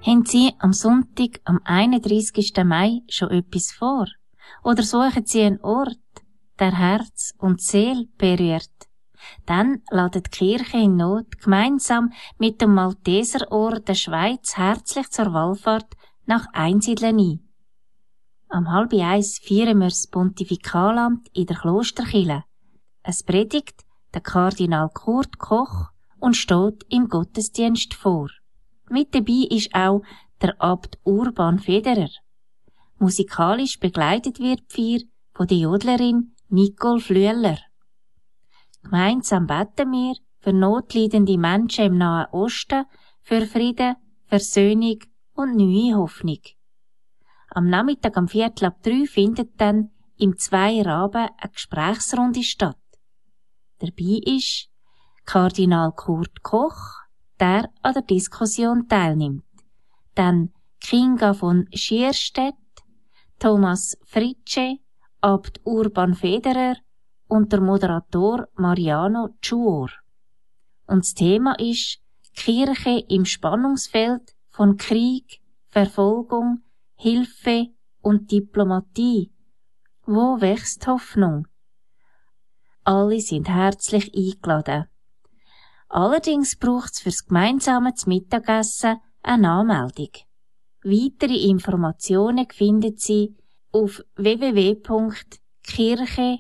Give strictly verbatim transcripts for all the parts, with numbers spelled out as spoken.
Haben Sie am Sonntag, am einunddreissigsten Mai, schon etwas vor? Oder suchen Sie einen Ort, der Herz und Seele berührt? Dann ladet die Kirche in Not gemeinsam mit dem Malteserorden der Schweiz herzlich zur Wallfahrt nach Einsiedeln ein. Am halb eins feiern wir das Pontifikalamt in der Klosterkirche. Es predigt der Kardinal Kurt Koch und steht im Gottesdienst vor. Mit dabei ist auch der Abt Urban Federer. Musikalisch begleitet wird die Feier von der Jodlerin Nicole Flüeler. Gemeinsam beten wir für notleidende Menschen im Nahen Osten, für Frieden, Versöhnung und neue Hoffnung. Am Nachmittag am Viertel ab drei findet dann im Zweierabend eine Gesprächsrunde statt. Dabei ist Kardinal Kurt Koch, der an der Diskussion teilnimmt. Dann Kinga von Schierstedt, Thomas Fritsche, Abt Urban Federer und der Moderator Mariano Ciuor. Und das Thema ist Kirche im Spannungsfeld von Krieg, Verfolgung, Hilfe und Diplomatie. Wo wächst Hoffnung? Alle sind herzlich eingeladen. Allerdings braucht es fürs gemeinsame Mittagessen eine Anmeldung. Weitere Informationen finden Sie auf w w w punkt kirche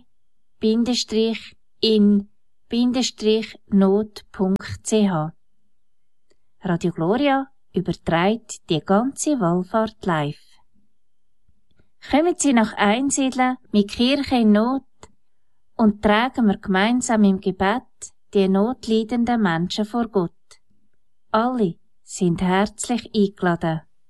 in not punkt c h. Radio Gloria überträgt die ganze Wallfahrt live. Kommen Sie nach Einsiedeln mit Kirche in Not und tragen wir gemeinsam im Gebet die notleidenden Menschen vor Gott. Alle sind herzlich eingeladen.